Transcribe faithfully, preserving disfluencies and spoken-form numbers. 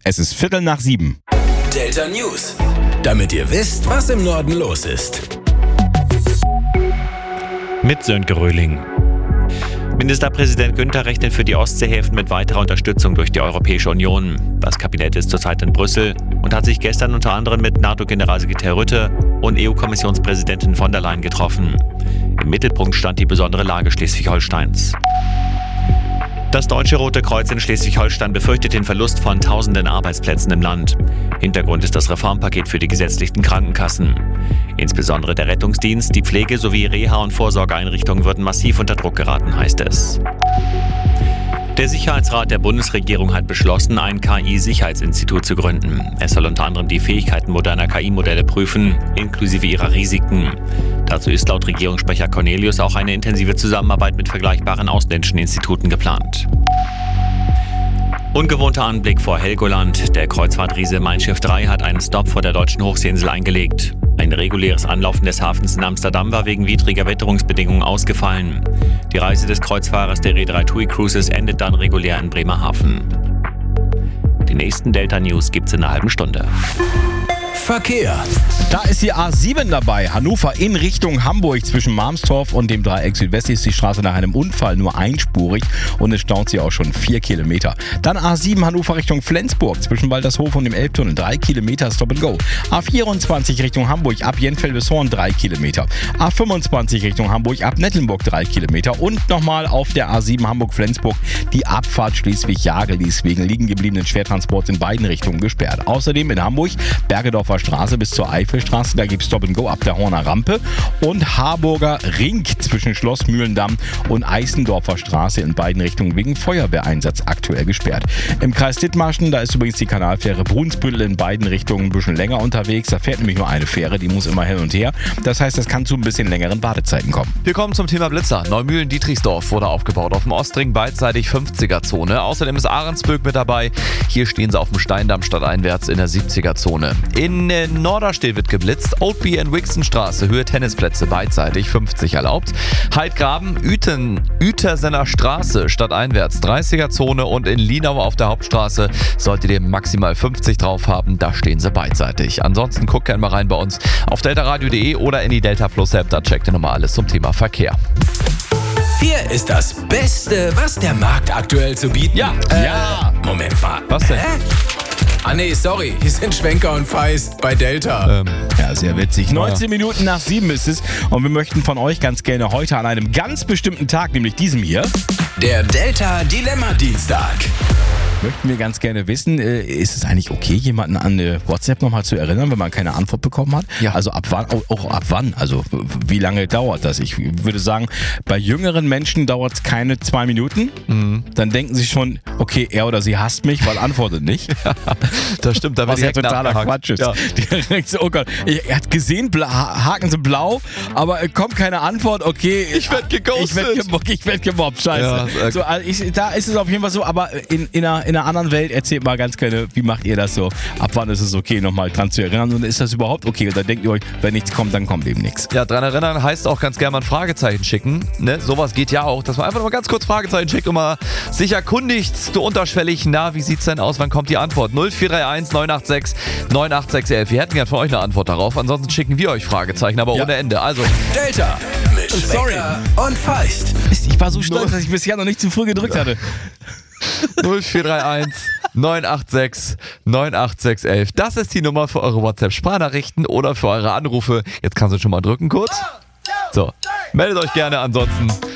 Es ist Viertel nach sieben. Delta News. Damit ihr wisst, was im Norden los ist. Mit Sönke Röhling. Ministerpräsident Günther rechnet für die Ostseehäfen mit weiterer Unterstützung durch die Europäische Union. Das Kabinett ist zurzeit in Brüssel und hat sich gestern unter anderem mit NATO-Generalsekretär Rutte und E U-Kommissionspräsidentin von der Leyen getroffen. Im Mittelpunkt stand die besondere Lage Schleswig-Holsteins. Das Deutsche Rote Kreuz in Schleswig-Holstein befürchtet den Verlust von tausenden Arbeitsplätzen im Land. Hintergrund ist das Reformpaket für die gesetzlichen Krankenkassen. Insbesondere der Rettungsdienst, die Pflege sowie Reha- und Vorsorgeeinrichtungen würden massiv unter Druck geraten, heißt es. Der Sicherheitsrat der Bundesregierung hat beschlossen, ein K I-Sicherheitsinstitut zu gründen. Es soll unter anderem die Fähigkeiten moderner K I-Modelle prüfen, inklusive ihrer Risiken. Dazu ist laut Regierungssprecher Cornelius auch eine intensive Zusammenarbeit mit vergleichbaren ausländischen Instituten geplant. Ungewohnter Anblick vor Helgoland. Der Kreuzfahrtriese Mein Schiff drei hat einen Stopp vor der deutschen Hochseeinsel eingelegt. Ein reguläres Anlaufen des Hafens in Amsterdam war wegen widriger Witterungsbedingungen ausgefallen. Die Reise des Kreuzfahrers der Reederei TUI Cruises endet dann regulär in Bremerhaven. Die nächsten Delta News gibt's in einer halben Stunde. Verkehr. Da ist die A sieben dabei. Hannover in Richtung Hamburg. Zwischen Marmstorf und dem Dreieck Südwest ist die Straße nach einem Unfall nur einspurig und es staut sich auch schon vier Kilometer. Dann A sieben Hannover Richtung Flensburg. Zwischen Waltershof und dem Elbtunnel drei Kilometer Stop and Go. A vierundzwanzig Richtung Hamburg ab Jenfeld bis Horn drei Kilometer. A fünfundzwanzig Richtung Hamburg ab Nettelnburg drei Kilometer. Und nochmal auf der A sieben Hamburg-Flensburg die Abfahrt Schleswig-Jagel. Die ist wegen liegen gebliebenen Schwertransports in beiden Richtungen gesperrt. Außerdem in Hamburg Bergedorfer Straße bis zur Eifelstraße, da gibt es Stop and Go ab der Horner Rampe und Harburger Ring zwischen Schloss Mühlendamm und Eisendorfer Straße in beiden Richtungen wegen Feuerwehreinsatz aktuell gesperrt. Im Kreis Dithmarschen, da ist übrigens die Kanalfähre Brunsbüttel in beiden Richtungen ein bisschen länger unterwegs. Da fährt nämlich nur eine Fähre, die muss immer hin und her. Das heißt, das kann zu ein bisschen längeren Wartezeiten kommen. Wir kommen zum Thema Blitzer. Neumühlen-Dietrichsdorf wurde aufgebaut auf dem Ostring, beidseitig fünfziger-Zone. Außerdem ist Ahrensböck mit dabei. Hier stehen sie auf dem Steindamm stadteinwärts in der siebziger-Zone. In In Norderstedt wird geblitzt. Oldby and Wixenstraße, Höhe Tennisplätze, beidseitig fünfzig erlaubt. Heidgraben, Ueten, Uetersener Straße, stadteinwärts dreißiger-Zone und in Lienau auf der Hauptstraße solltet ihr maximal fünfzig drauf haben, da stehen sie beidseitig. Ansonsten guckt gerne mal rein bei uns auf deltaradio punkt de oder in die Delta Plus App, da checkt ihr nochmal alles zum Thema Verkehr. Hier ist das Beste, was der Markt aktuell zu bieten. Ja, äh, ja. Moment mal. Was denn? Hä? Ah nee, sorry, hier sind Schwenker und Feist bei Delta. Ähm, Ja, sehr witzig. neunzehn Minuten nach sieben ist es und wir möchten von euch ganz gerne heute an einem ganz bestimmten Tag, nämlich diesem hier, Der Delta Dilemma Dienstag. möchten wir ganz gerne wissen, äh, ist es eigentlich okay, jemanden an eine WhatsApp nochmal zu erinnern, wenn man keine Antwort bekommen hat? Ja. Also ab wann, auch, auch ab wann? Also w- wie lange dauert das? Ich würde sagen, bei jüngeren Menschen dauert es keine zwei Minuten. Mhm. Dann denken sie schon, okay, er oder sie hasst mich, weil antwortet nicht. das stimmt, da wird Was ja direkt totaler nachgehakt. Quatsch ist. Ja. Direkt so, oh Gott, er hat gesehen, bla, Haken sind blau, aber äh, kommt keine Antwort, okay. Ich werd geghostet. Ich werd gemobbt, ich werd gemobbt, scheiße. Ja, äh, so, also ich, da ist es auf jeden Fall so, aber in, in, einer, in einer anderen Welt, erzählt mal ganz gerne, wie macht ihr das so? Ab wann ist es okay, nochmal dran zu erinnern? Und ist das überhaupt okay? Und dann denkt ihr euch, wenn nichts kommt, dann kommt eben nichts. Ja, dran erinnern heißt auch ganz gerne mal ein Fragezeichen schicken. Ne? Sowas geht ja auch, dass man einfach noch mal ganz kurz Fragezeichen schickt und mal sich erkundigt, du unterschwellig, na, wie sieht's denn aus, wann kommt die Antwort? null vier drei eins neun acht sechs neun acht sechs elf. Wir hätten gerne von euch eine Antwort darauf, ansonsten schicken wir euch Fragezeichen, aber Ja. ohne Ende. Also, Delta mit Schwenker und Feist. Ich war so stolz, dass ich bisher noch nicht zu früh gedrückt hatte. null vier drei eins neun acht sechs neun acht sechs elf. Das ist die Nummer für eure WhatsApp-Sprachnachrichten oder für eure Anrufe. Jetzt kannst du schon mal drücken kurz. So, meldet euch gerne, ansonsten